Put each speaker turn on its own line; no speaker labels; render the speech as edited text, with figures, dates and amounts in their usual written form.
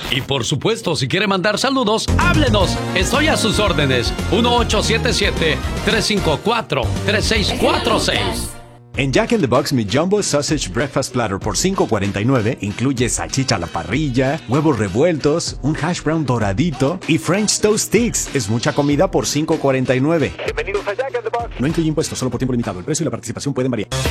Y por supuesto, si quiere mandar saludos, háblenos. Estoy a sus órdenes. 1877-354-3646.
En Jack in the Box, mi Jumbo Sausage Breakfast Platter por $5.49 incluye salchicha a la parrilla, huevos revueltos, un hash brown doradito y French Toast Sticks. Es mucha comida por $5.49.
Bienvenidos a Jack in the Box.
No incluye impuestos, solo por tiempo limitado. El precio y la participación pueden variar.